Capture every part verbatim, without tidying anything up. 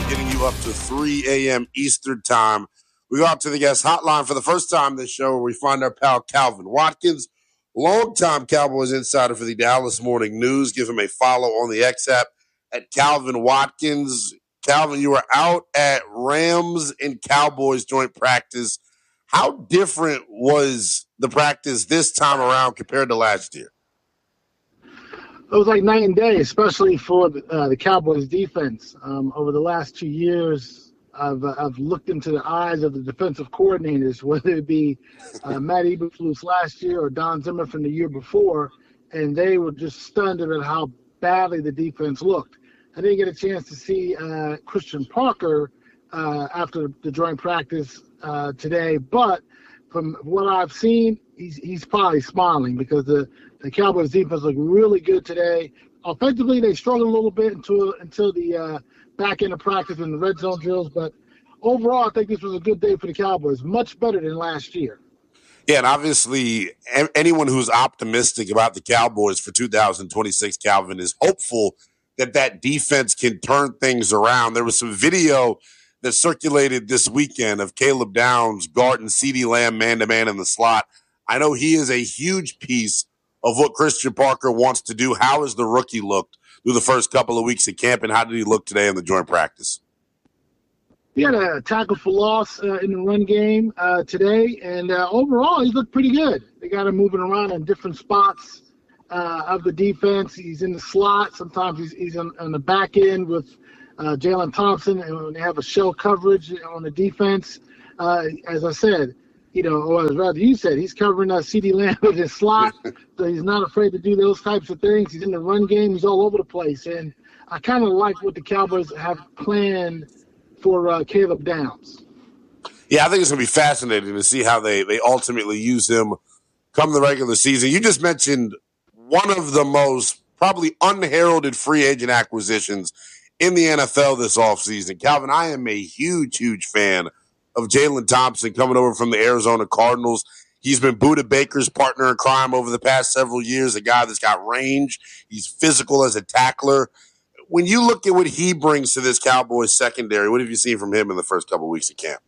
getting you up to three a.m. Eastern time. We go out to the guest hotline for the first time this show where we find our pal Calvin Watkins, longtime Cowboys insider for the Dallas Morning News. Give him a follow on the X app at Calvin Watkins. Calvin, you were out at Rams and Cowboys joint practice. How different was the practice this time around compared to last year? It was like night and day, especially for the, uh, the Cowboys defense. Um, over the last two years, I've uh, I've looked into the eyes of the defensive coordinators, whether it be uh, Matt Eberflus last year or Don Zimmer from the year before, and they were just stunned at how badly the defense looked. I didn't get a chance to see uh, Christian Parker uh, after the joint practice uh, today, but from what I've seen, he's he's probably smiling because the, the Cowboys defense looked really good today. Offensively, they struggled a little bit until until the uh, back end of practice and the red zone drills, but overall, I think this was a good day for the Cowboys, much better than last year. Yeah, and obviously, anyone who's optimistic about the Cowboys for two thousand twenty-six, Calvin, is hopeful that that defense can turn things around. There was some video that circulated this weekend of Caleb Downs guarding CeeDee Lamb man-to-man in the slot. I know he is a huge piece of what Christian Parker wants to do. How has the rookie looked through the first couple of weeks at camp, and how did he look today in the joint practice? He had a tackle for loss uh, in the run game uh, today, and uh, overall, he's looked pretty good. They got him moving around in different spots uh, of the defense. He's in the slot. Sometimes he's, he's on, on the back end with uh, Jalen Thompson, and when they have a shell coverage on the defense, uh, as I said, you know, or rather you said, he's covering uh, CeeDee Lamb with his slot, so he's not afraid to do those types of things. He's in the run game. He's all over the place, and I kind of like what the Cowboys have planned for uh, Caleb Downs. Yeah, I think it's going to be fascinating to see how they, they ultimately use him come the regular season. You just mentioned one of the most probably unheralded free agent acquisitions in the N F L this offseason. Calvin, I am a huge, huge fan of Jalen Thompson coming over from the Arizona Cardinals. He's been Budda Baker's partner in crime over the past several years, a guy that's got range. He's physical as a tackler. When you look at what he brings to this Cowboys secondary, what have you seen from him in the first couple of weeks of camp?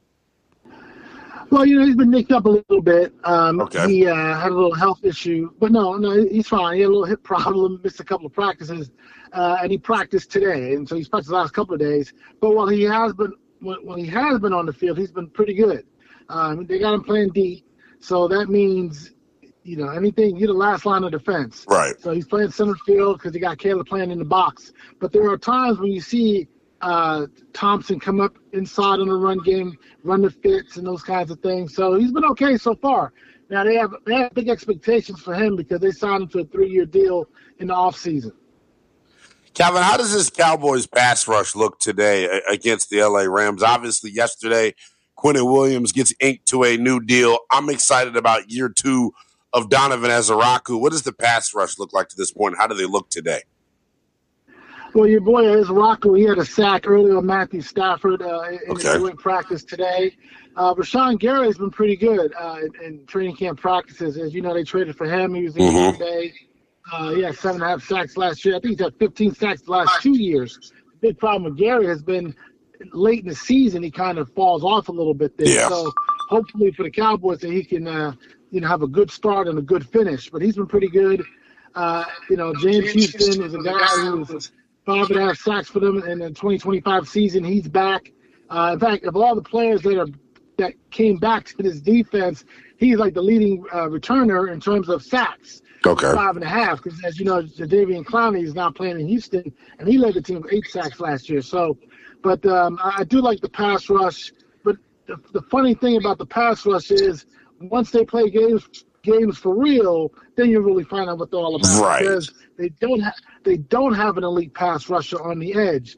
Well, you know, he's been nicked up a little bit. Um, okay. He uh, had a little health issue, but no, no, he's fine. He had a little hip problem, missed a couple of practices, uh, and he practiced today, and so he's practiced the last couple of days. But while he has been, when, when he has been on the field, he's been pretty good. Um, they got him playing deep, so that means, you know, anything, you're the last line of defense. Right. So he's playing center field because he got Caleb playing in the box. But there are times when you see uh, Thompson come up inside on the run game, run the fits and those kinds of things. So he's been okay so far. Now they have they have big expectations for him because they signed him to a three-year deal in the offseason. Calvin, how does this Cowboys pass rush look today against the L A Rams? Obviously, yesterday, Quinnen Williams gets inked to a new deal. I'm excited about year two of Donovan Ezeraku. What does the pass rush look like to this point? How do they look today? Well, your boy Ezeraku, he had a sack earlier on Matthew Stafford uh, in okay. the joint practice today. Uh, Rashawn Gary has been pretty good uh, in, in training camp practices. As you know, they traded for him. He was in mm-hmm. today. Uh, he had seven and a half sacks last year. I think he's had fifteen sacks the last two years. The big problem with Gary has been late in the season, he kind of falls off a little bit there. Yeah. So hopefully for the Cowboys that he can, uh, you know, have a good start and a good finish. But he's been pretty good. Uh, you know, James Houston is a guy who's five and a half sacks for them in the twenty twenty-five season. He's back. Uh, in fact, of all the players that are that came back to this defense, he's like the leading uh, returner in terms of sacks. Okay. Five and a half, because as you know, Jadeveon Clowney is now playing in Houston, and he led the team with eight sacks last year. So, but um, I, I do like the pass rush. But the, the funny thing about the pass rush is once they play games games for real, then you really find out what they're all about. Right. Because they don't have they don't have an elite pass rusher on the edge.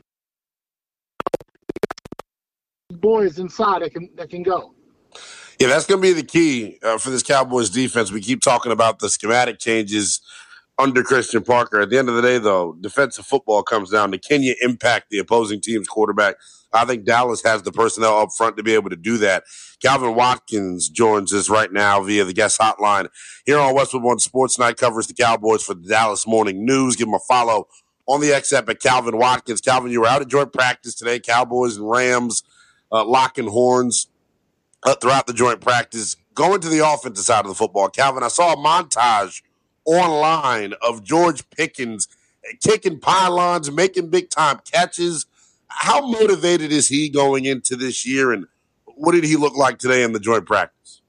Boys inside that can that can go. Yeah, that's going to be the key uh, for this Cowboys defense. We keep talking about the schematic changes under Christian Parker. At the end of the day, though, defensive football comes down to can you impact the opposing team's quarterback? I think Dallas has the personnel up front to be able to do that. Calvin Watkins joins us right now via the guest hotline here on Westwood One Sports Night. Covers the Cowboys for the Dallas Morning News. Give him a follow on the X F at Calvin Watkins. Calvin, you were out at joint practice today. Cowboys and Rams uh, locking horns uh, throughout the joint practice. Going to the offensive side of the football, Calvin, I saw a montage online of George Pickens kicking pylons, making big-time catches. How motivated is he going into this year, and what did he look like today in the joint practice?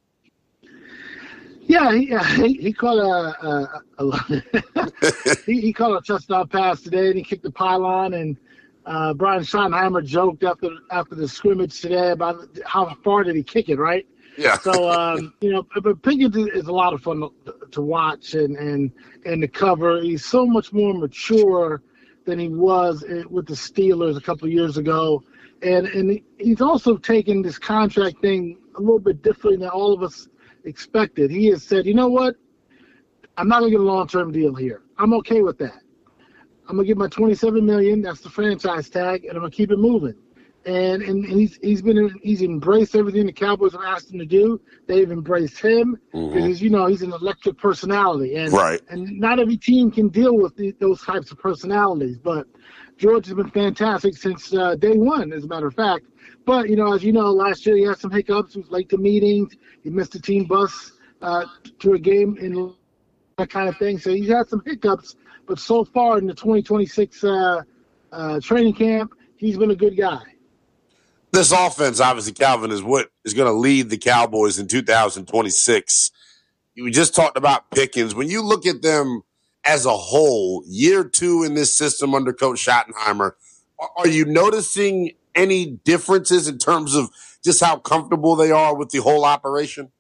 Yeah, he uh, he, he caught a, a, a he, he caught a touchdown pass today, and he kicked the pylon. And uh, Brian Schottenheimer joked after after the scrimmage today about how far did he kick it, right? Yeah. So um, you know, but Pickens is a lot of fun to, to watch and and and to cover. He's so much more mature than he was with the Steelers a couple of years ago, and and he's also taken this contract thing a little bit differently than all of us expected. He has said, you know what? I'm not going to get a long-term deal here. I'm okay with that. I'm going to get my twenty-seven million dollars. That's the franchise tag, and I'm going to keep it moving. And and he's he's been he's embraced everything the Cowboys have asked him to do. They've embraced him because mm-hmm. you know he's an electric personality, and right. and not every team can deal with the, those types of personalities. But George has been fantastic since uh, day one, as a matter of fact. But you know, as you know, last year he had some hiccups. He was late to meetings. He missed a team bus uh, to a game and that kind of thing. So he's had some hiccups. But so far in the twenty twenty-six uh, uh, training camp, he's been a good guy. This offense, obviously, Calvin, is what is going to lead the Cowboys in two thousand twenty-six. We just talked about Pickens. When you look at them as a whole, year two in this system under Coach Schottenheimer, are you noticing any differences in terms of just how comfortable they are with the whole operation?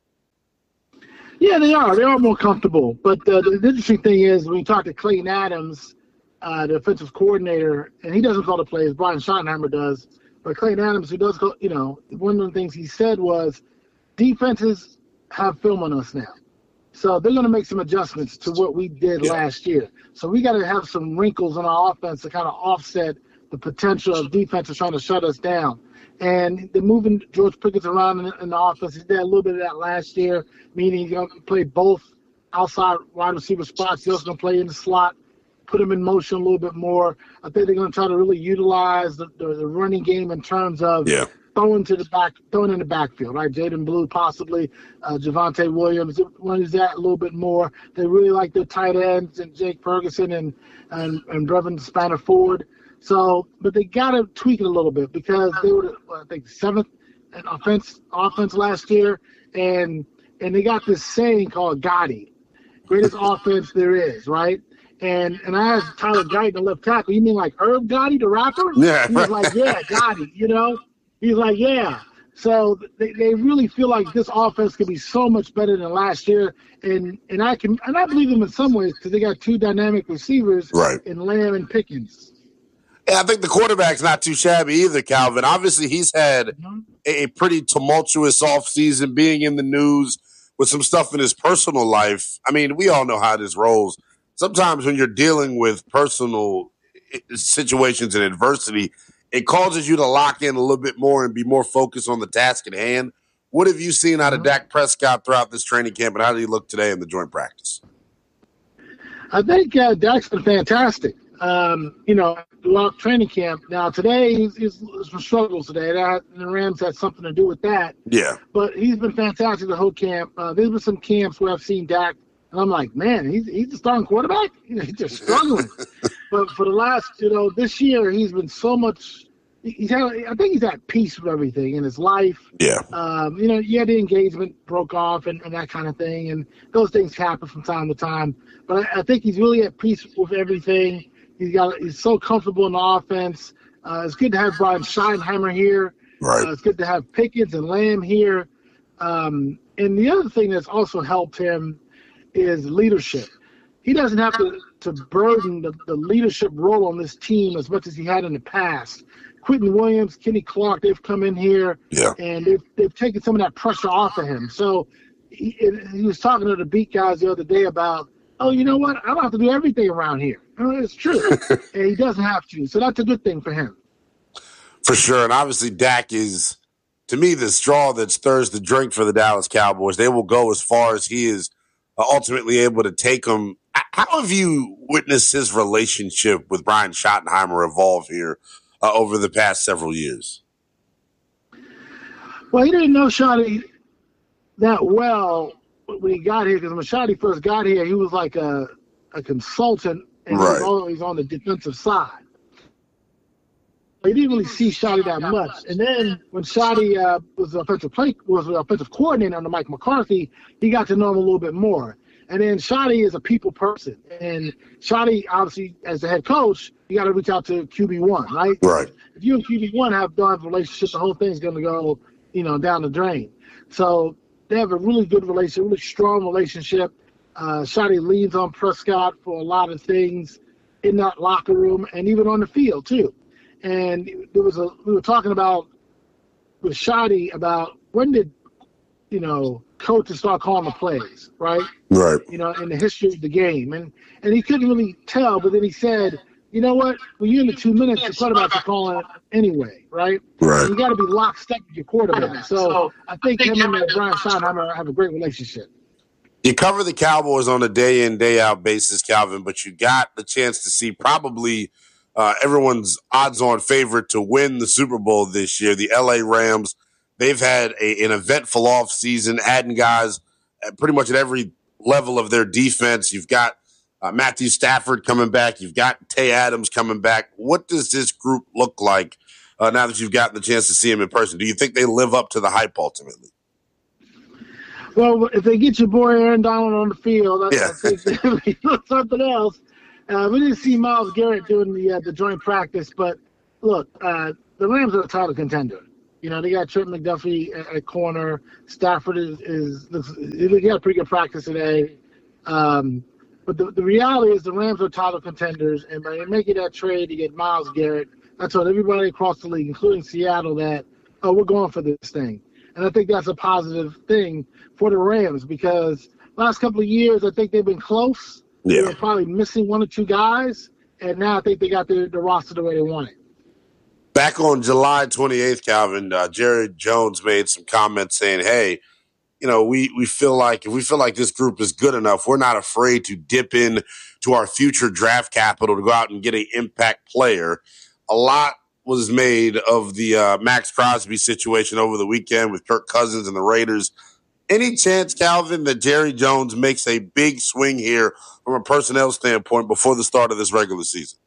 Yeah, they are. They are more comfortable. But uh, the interesting thing is when you talk to Clayton Adams, uh, the offensive coordinator, and he doesn't call the plays, Brian Schottenheimer does. But Clayton Adams, who does go, you know, one of the things he said was defenses have film on us now. So they're going to make some adjustments to what we did yeah. last year. So we got to have some wrinkles in our offense to kind of offset the potential of defenses trying to shut us down. And they're moving George Pickens around in, in the offense. He did a little bit of that last year, meaning he's going to play both outside wide receiver spots. He's also going to play in the slot, put him in motion a little bit more. I think they're going to try to really utilize the, the, the running game in terms of yeah. throwing to the back, throwing in the backfield, right? Jaden Blue, possibly uh, Javonte Williams, want to use that a little bit more. They really like their tight ends and Jake Ferguson and and and Brevin Spanner-Ford. So, but they got to tweak it a little bit because they were, I think, seventh in offense offense last year, and and they got this saying called Gotti, greatest offense there is, right? And and I asked Tyler Guyton, the left tackle, you mean like Irv Gotti, the rapper? Yeah. He was like, yeah, Gotti, you know? He's like, yeah. So they, they really feel like this offense could be so much better than last year, and and I can and I believe them in some ways because they got two dynamic receivers, right, in Lamb and Pickens. Yeah, I think the quarterback's not too shabby either, Calvin. Obviously, he's had mm-hmm. a, a pretty tumultuous offseason, being in the news with some stuff in his personal life. I mean, we all know how this rolls. Sometimes when you're dealing with personal situations and adversity, it causes you to lock in a little bit more and be more focused on the task at hand. What have you seen out of Dak Prescott throughout this training camp, and how did he look today in the joint practice? I think uh, Dak's been fantastic. Um, you know, throughout training camp. Now, today, he's, he's some struggles today. That, the Rams had something to do with that. Yeah. But he's been fantastic the whole camp. Uh, there's been some camps where I've seen Dak, and I'm like, man, he's he's the starting quarterback? He's just struggling. But for the last, you know, this year, he's been so much – he's had, I think he's at peace with everything in his life. Yeah. Um, you know, yeah, the engagement broke off and, and that kind of thing, and those things happen from time to time. But I, I think he's really at peace with everything. He's got. He's so comfortable in the offense. Uh, it's good to have Brian Schottenheimer here. Right. Uh, it's good to have Pickens and Lamb here. Um, and the other thing that's also helped him is leadership. He doesn't have to, to burden the, the leadership role on this team as much as he had in the past. Quentin Williams, Kenny Clark, they've come in here, yeah. and they've, they've taken some of that pressure off of him. So he, he was talking to the beat guys the other day about, oh, you know what? I don't have to do everything around here. It's true. And he doesn't have to. So that's a good thing for him. For sure. And obviously Dak is, to me, the straw that stirs the drink for the Dallas Cowboys. They will go as far as he is ultimately able to take them How have you witnessed his relationship with Brian Schottenheimer evolve here uh, over the past several years? Well, he didn't know Shotty that well when he got here, because when Shotty first got here, he was like a, a consultant, and right. he was always on the defensive side. He didn't really see Shotty that much. And then when Shotty uh, was the offensive play was the offensive coordinator under Mike McCarthy, he got to know him a little bit more. And then Shotty is a people person. And Shotty, obviously, as the head coach, you got to reach out to Q B one, right? Right. If you and Q B one have done relationship, the whole thing's going to go, you know, down the drain. So they have a really good relationship, really strong relationship. Uh, Shotty leans on Prescott for a lot of things in that locker room and even on the field, too. And there was a we were talking about with Shotty about when did, you know, coaches start calling the plays, right? Right. You know, in the history of the game. And and he couldn't really tell, but then he said, you know what? When you're in the two minutes, the quarterback's are calling it anyway, right? Right. And you got to be lockstep with your quarterback. So I think him and Brian Schottenheimer have a great relationship. You cover the Cowboys on a day-in, day-out basis, Calvin, but you got the chance to see probably uh, everyone's odds-on favorite to win the Super Bowl this year, the L A Rams. They've had a, an eventful offseason, adding guys at pretty much at every level of their defense. You've got uh, Matthew Stafford coming back. You've got Tay Adams coming back. What does this group look like uh, now that you've gotten the chance to see them in person? Do you think they live up to the hype ultimately? Well, if they get your boy Aaron Donald on the field, I, yeah. I think they look something else. Uh, we didn't see Myles Garrett doing the uh, the joint practice, but look, uh, the Rams are a title contender. You know, they got Trent McDuffie at, at corner. Stafford is, is looks, he got a pretty good practice today. Um, but the, the reality is the Rams are title contenders, and by making that trade to get Myles Garrett, I told everybody across the league, including Seattle, that, oh, we're going for this thing. And I think that's a positive thing for the Rams because last couple of years, I think they've been close. Yeah. They're probably missing one or two guys, and now I think they got the, the roster the way they want it. Back on July twenty-eighth, Calvin, uh, Jerry Jones made some comments saying, hey, you know, we, we feel like if we feel like this group is good enough, we're not afraid to dip in to our future draft capital to go out and get an impact player. A lot was made of the uh, Max Crosby situation over the weekend with Kirk Cousins and the Raiders. Any chance, Calvin, that Jerry Jones makes a big swing here from a personnel standpoint before the start of this regular season?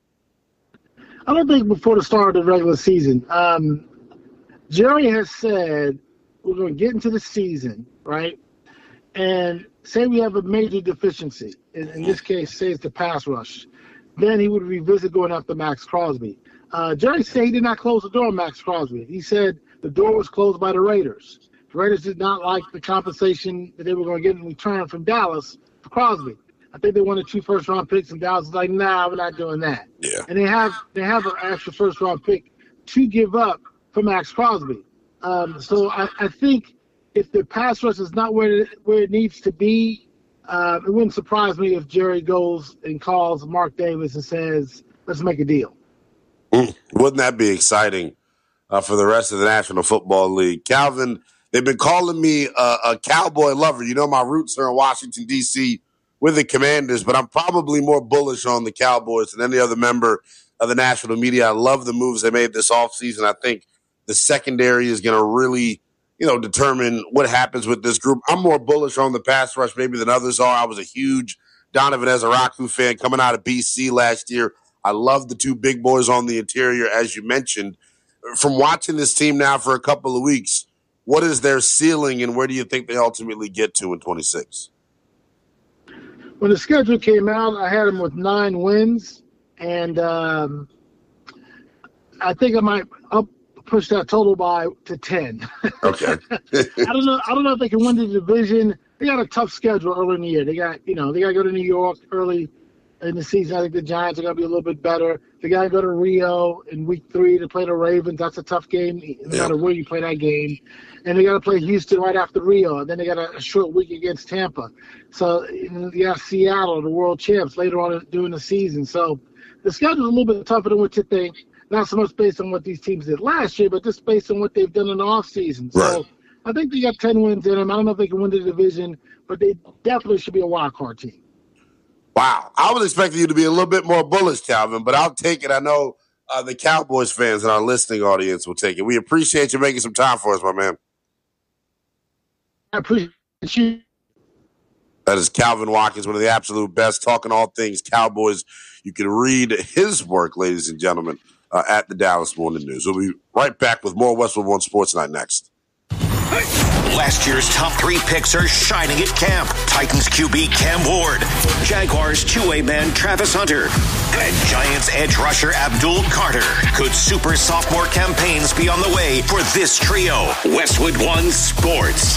I don't think before the start of the regular season. Um, Jerry has said we're going to get into the season, right? And say we have a major deficiency. In, in this case, say it's the pass rush. Then he would revisit going after Max Crosby. Uh, Jerry said he did not close the door on Max Crosby. He said the door was closed by the Raiders. The Raiders did not like the compensation that they were going to get in return from Dallas for Crosby. I think they wanted two first-round picks, and Dallas was like, nah, we're not doing that. Yeah. And they have they have an extra first-round pick to give up for Max Crosby. Um, so I, I think if the pass rush is not where it, where it needs to be, uh, it wouldn't surprise me if Jerry goes and calls Mark Davis and says, let's make a deal. Mm, wouldn't that be exciting uh, for the rest of the National Football League? Calvin, they've been calling me a, a Cowboy lover. You know my roots are in Washington, D C with the Commanders, but I'm probably more bullish on the Cowboys than any other member of the national media. I love the moves they made this offseason. I think the secondary is going to really, you know, determine what happens with this group. I'm more bullish on the pass rush maybe than others are. I was a huge Donovan Ezeraku fan coming out of B C last year. I love the two big boys on the interior, as you mentioned. From watching this team now for a couple of weeks, what is their ceiling and where do you think they ultimately get to in twenty-six? When the schedule came out, I had them with nine wins, and um, I think I might up push that total by to ten. Okay. I don't know. I don't know if they can win the division. They got a tough schedule early in the year. They got, you know, they got to go to New York early in the season. I think the Giants are going to be a little bit better. They got to go to Rio in week three to play the Ravens. That's a tough game, no matter where you play that game. And they got to play Houston right after Rio. And then they got a, a short week against Tampa. So you got Seattle, the world champs, later on during the season. So the schedule's a little bit tougher than what you think. Not so much based on what these teams did last year, but just based on what they've done in the offseason. So right. I think they got ten wins in them. I don't know if they can win the division, but they definitely should be a wild card team. Wow. I was expecting you to be a little bit more bullish, Calvin, but I'll take it. I know uh, the Cowboys fans in our listening audience will take it. We appreciate you making some time for us, my man. I appreciate you. That is Calvin Watkins, one of the absolute best, talking all things Cowboys. You can read his work, ladies and gentlemen, uh, at the Dallas Morning News. We'll be right back with more Westwood One Sports Night next. Last year's top three picks are shining at camp. Titans Q B Cam Ward, Jaguars two-way man Travis Hunter, and Giants edge rusher Abdul Carter. Could super sophomore campaigns be on the way for this trio? Westwood One Sports.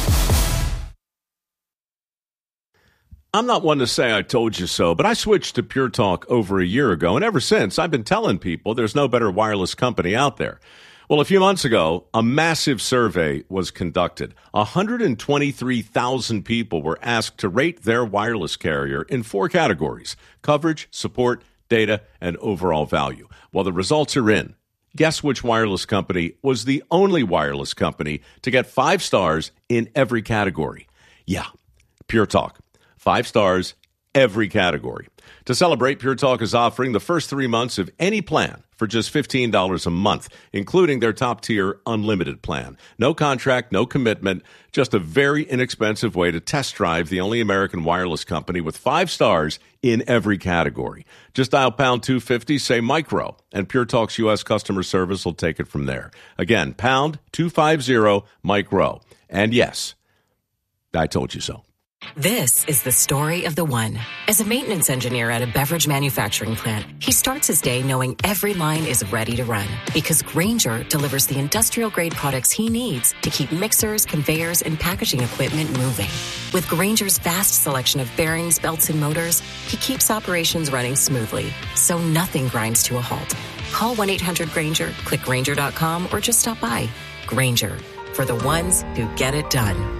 I'm not one to say I told you so, but I switched to Pure Talk over a year ago, and ever since, I've been telling people there's no better wireless company out there. Well, a few months ago, a massive survey was conducted. one hundred twenty-three thousand people were asked to rate their wireless carrier in four categories: coverage, support, data, and overall value. Well, the results are in. Guess which wireless company was the only wireless company to get five stars in every category? Yeah, Pure Talk. Five stars, every category. To celebrate, Pure Talk is offering the first three months of any plan for just fifteen dollars a month, including their top-tier unlimited plan. No contract, no commitment, just a very inexpensive way to test drive the only American wireless company with five stars in every category. Just dial pound two fifty, say micro, and Pure Talk's U S customer service will take it from there. Again, pound two fifty, micro. And yes, I told you so. This is the story of the one. As a maintenance engineer at a beverage manufacturing plant, he starts his day knowing every line is ready to run because Grainger delivers the industrial-grade products he needs to keep mixers, conveyors, and packaging equipment moving. With Grainger's vast selection of bearings, belts, and motors, he keeps operations running smoothly, so nothing grinds to a halt. Call one eight hundred Grainger, click Grainger dot com, or just stop by. Grainger, for the ones who get it done.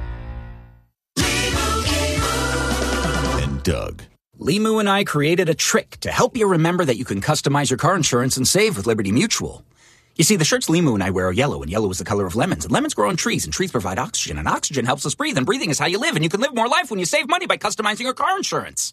Doug. Limu and I created a trick to help you remember that you can customize your car insurance and save with Liberty Mutual. You see, the shirts Limu and I wear are yellow, and yellow is the color of lemons, and lemons grow on trees, and trees provide oxygen, and oxygen helps us breathe, and breathing is how you live, and you can live more life when you save money by customizing your car insurance.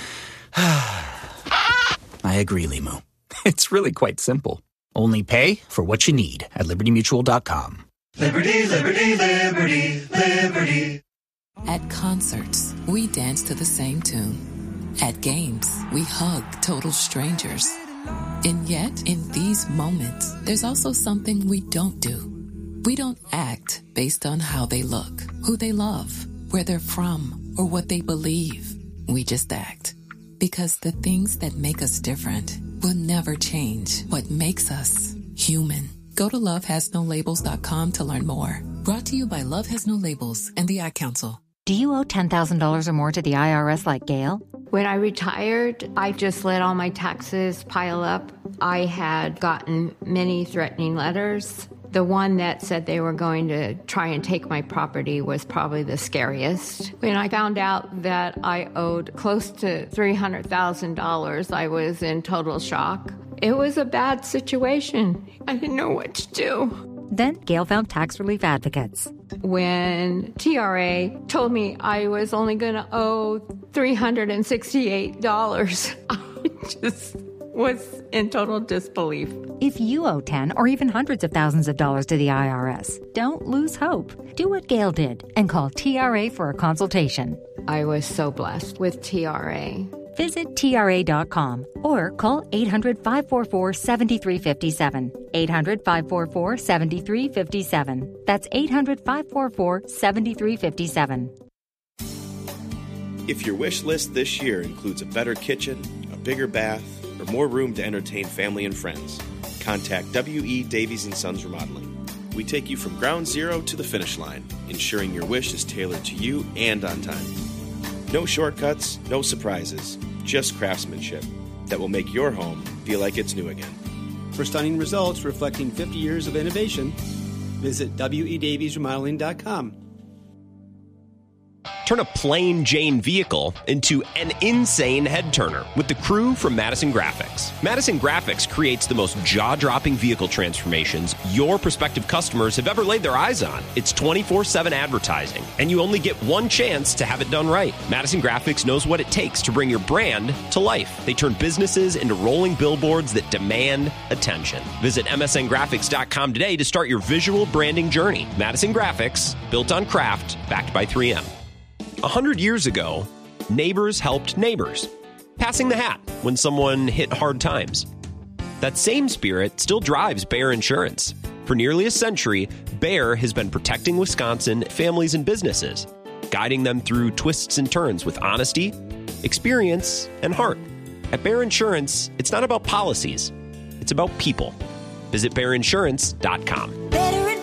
I agree, Limu. It's really quite simple. Only pay for what you need at liberty mutual dot com. Liberty, liberty, liberty, liberty. At concerts, we dance to the same tune. At games, we hug total strangers. And yet, in these moments, there's also something we don't do. We don't act based on how they look, who they love, where they're from, or what they believe. We just act. Because the things that make us different will never change what makes us human. Go to love has no labels dot com to learn more. Brought to you by Love Has No Labels and the Ad Council. Do you owe ten thousand dollars or more to the I R S like Gail? When I retired, I just let all my taxes pile up. I had gotten many threatening letters. The one that said they were going to try and take my property was probably the scariest. When I found out that I owed close to three hundred thousand dollars, I was in total shock. It was a bad situation. I didn't know what to do. Then Gail found tax relief advocates. When T R A told me I was only going to owe three hundred sixty-eight dollars, I just was in total disbelief. If you owe ten or even hundreds of thousands of dollars to the I R S, don't lose hope. Do what Gail did and call T R A for a consultation. I was so blessed with T R A. Visit T R A dot com or call eight hundred, five four four, seven three five seven. eight hundred, five four four, seven three five seven. That's eight hundred, five four four, seven three five seven. If your wish list this year includes a better kitchen, a bigger bath, or more room to entertain family and friends, contact W E. Davies and Sons Remodeling. We take you from ground zero to the finish line, ensuring your wish is tailored to you and on time. No shortcuts, no surprises, just craftsmanship that will make your home feel like it's new again. For stunning results reflecting fifty years of innovation, visit W E Davies Remodeling dot com. Turn a plain Jane vehicle into an insane head-turner with the crew from Madison Graphics. Madison Graphics creates the most jaw-dropping vehicle transformations your prospective customers have ever laid their eyes on. It's twenty-four seven advertising, and you only get one chance to have it done right. Madison Graphics knows what it takes to bring your brand to life. They turn businesses into rolling billboards that demand attention. Visit M S N graphics dot com today to start your visual branding journey. Madison Graphics, built on craft, backed by three M. A hundred years ago, neighbors helped neighbors, passing the hat when someone hit hard times. That same spirit still drives Bayer Insurance. For nearly a century, Bayer has been protecting Wisconsin families and businesses, guiding them through twists and turns with honesty, experience, and heart. At Bayer Insurance, it's not about policies, it's about people. Visit Bayer Insurance dot com.